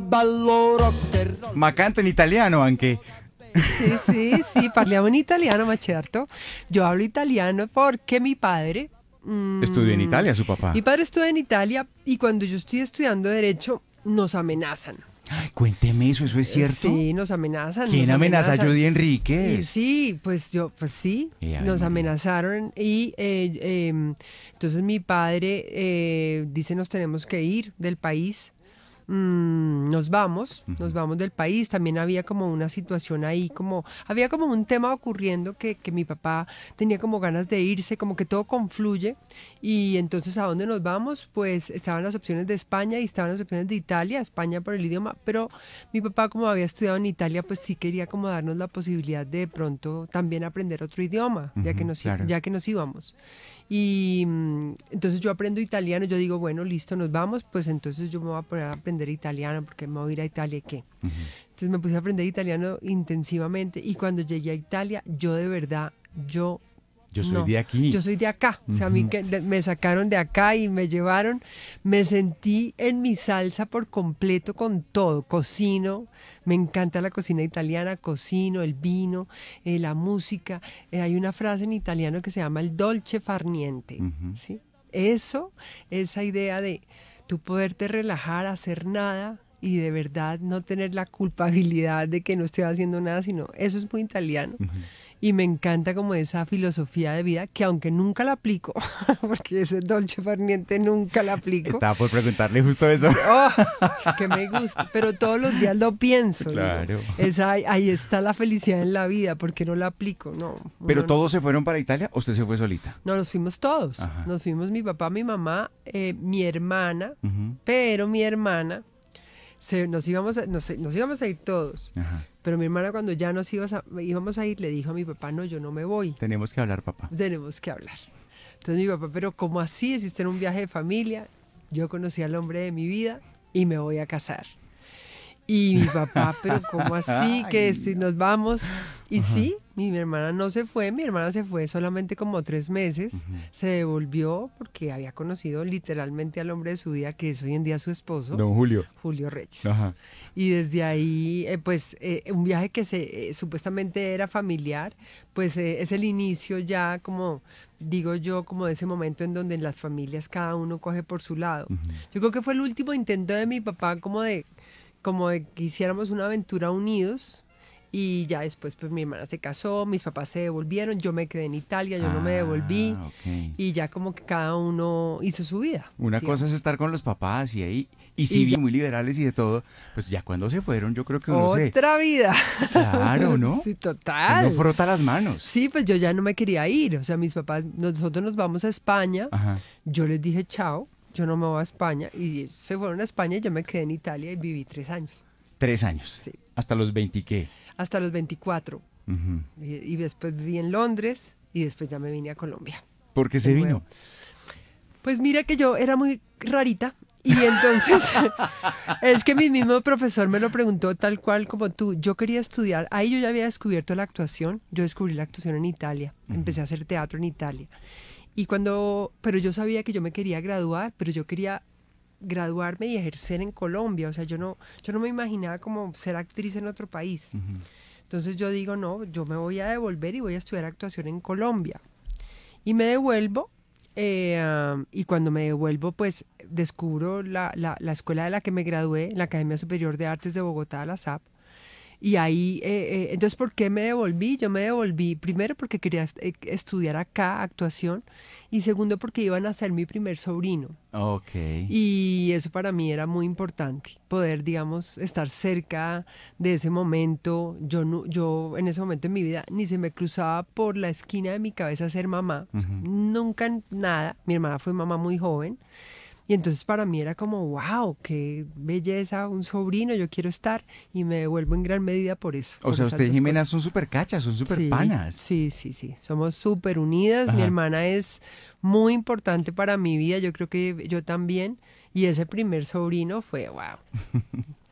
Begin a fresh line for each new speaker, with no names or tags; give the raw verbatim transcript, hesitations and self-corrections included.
ballo rock and roll.
Ma canta in italiano anche.
Sì, sì, sì, parliamo in italiano, ma certo. Yo hablo italiano porque mi padre... mm,
Estudió en Italia su papá.
Mi padre estudia en Italia y cuando yo estoy estudiando Derecho, nos amenazan.
Ay, cuénteme eso, ¿eso es cierto?
Sí, nos amenazan.
¿Quién
nos
amenaza a
amenazan.
Judy
Y
Enríquez?
sí, pues yo, pues sí,
Y ay,
nos
María.
amenazaron y eh, eh, entonces mi padre eh, dice nos tenemos que ir del país. Mm, nos vamos, nos vamos del país. También había como una situación ahí, como había como un tema ocurriendo que, que mi papá tenía como ganas de irse, como que todo confluye. Y entonces, ¿a dónde nos vamos? Pues estaban las opciones de España y estaban las opciones de Italia, España por el idioma, pero mi papá, como había estudiado en Italia, pues sí quería como darnos la posibilidad de de pronto también aprender otro idioma, ya que
Ujú,
nos, i-
claro.
ya que nos íbamos. Y mm, entonces yo aprendo italiano, yo digo, bueno, listo, nos vamos, pues entonces yo me voy a poner a aprender italiano porque me voy a ir a Italia y qué. Entonces me puse a aprender italiano intensivamente y cuando llegué a Italia, yo de verdad, yo...
Yo soy
no,
de aquí.
Yo soy de acá. O sea, a mí que de- me sacaron de acá y me llevaron. Me sentí en mi salsa por completo con todo. Cocino. Me encanta la cocina italiana. Cocino, el vino, eh, la música. Eh, hay una frase en italiano que se llama el dolce far niente.
Ujú.
¿Sí? Eso, esa idea de tú poderte relajar, hacer nada y de verdad no tener la culpabilidad de que no estoy haciendo nada, sino eso es muy italiano. Y me encanta como esa filosofía de vida que aunque nunca la aplico, porque ese dolce far niente nunca la aplico.
Estaba por preguntarle justo eso.
Oh, es que me gusta, pero todos los días lo pienso. digo,
Claro.
esa, ahí está la felicidad en la vida, porque no la aplico, no.
¿Pero
uno no.
todos se fueron para Italia o usted se fue solita?
No, nos fuimos todos.
Ajá.
Nos fuimos mi papá, mi mamá, eh, mi hermana,
Ujú.
pero mi hermana, se, nos, íbamos a, nos, nos íbamos a ir todos.
Ajá.
Pero mi hermana cuando ya nos ibas a- íbamos a ir, le dijo a mi papá, no, yo no me voy.
Tenemos que hablar, papá.
Tenemos que hablar. Entonces mi papá, pero ¿cómo así? Hiciste en un viaje de familia, yo conocí al hombre de mi vida y me voy a casar. Y mi papá, pero ¿cómo así? Que si nos vamos. Y sí, mi, mi hermana no se fue, mi hermana se fue solamente como tres meses, se devolvió porque había conocido literalmente al hombre de su vida, que es hoy en día su esposo,
Don Julio.
Julio Reyes.
Ajá.
Y desde ahí, eh, pues, eh, un viaje que se eh, supuestamente era familiar, pues eh, es el inicio ya, como digo yo, como de ese momento en donde en las familias cada uno coge por su lado. Yo creo que fue el último intento de mi papá como de, como de que hiciéramos una aventura unidos. Y ya después, pues mi hermana se casó, mis papás se devolvieron, yo me quedé en Italia, yo no me devolví.
Ah, ok.
Y ya como que cada uno hizo su vida.
Una
digamos.
cosa es estar con los papás y ahí, y sí,
Y ya-
muy liberales y de todo, pues ya cuando se fueron, yo creo que uno se,
Otra vida.
claro, ¿no?
Sí, total.
uno frota las manos.
Sí, pues yo ya no me quería ir. O sea, mis papás, nosotros nos vamos a España.
Ajá.
Yo les dije chao, yo no me voy a España. Y ellos se fueron a España y yo me quedé en Italia y viví tres años.
Tres años.
Sí.
Hasta los veinte, ¿qué?
Hasta los veinticuatro.
Ujú.
Y, y después viví en Londres y después ya me vine a Colombia.
¿Por qué se
De
vino?
nuevo. Pues mira que yo era muy rarita. Y entonces, es que mi mismo profesor me lo preguntó tal cual como tú. Yo quería estudiar, ahí yo ya había descubierto la actuación. Yo descubrí la actuación en Italia. Empecé a hacer teatro en Italia. Y cuando, pero yo sabía que yo me quería graduar, pero yo quería graduarme y ejercer en Colombia. O sea, yo no, yo no me imaginaba como ser actriz en otro país. Entonces yo digo, no, yo me voy a devolver y voy a estudiar actuación en Colombia. Y me devuelvo, eh, um, y cuando me devuelvo, pues descubro la, la, la escuela de la que me gradué, la Academia Superior de Artes de Bogotá, la S A P. Y ahí, eh, eh, entonces, ¿por qué me devolví? Yo me devolví primero porque quería eh, estudiar acá actuación y segundo porque iban a ser mi primer sobrino.
Ok.
Y eso para mí era muy importante, poder, digamos, estar cerca de ese momento. Yo, no, yo en ese momento en mi vida ni se me cruzaba por la esquina de mi cabeza ser mamá. O sea, nunca nada. Mi hermana fue mamá muy joven. Y entonces para mí era como, wow, qué belleza, un sobrino, yo quiero estar. Y me devuelvo en gran medida por eso.
O
por
sea,
esas
usted y
dos
Jimena
cosas.
son súper cachas, son súper
Sí,
panas.
Sí, sí, sí. Somos súper unidas.
Ajá.
Mi hermana es muy importante para mi vida. Yo creo que yo también. Y ese primer sobrino fue wow.